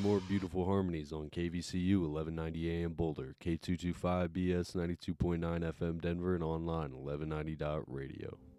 more beautiful harmonies on KVCU 1190 AM Boulder, K225BS 92.9 FM Denver, and online 1190.radio.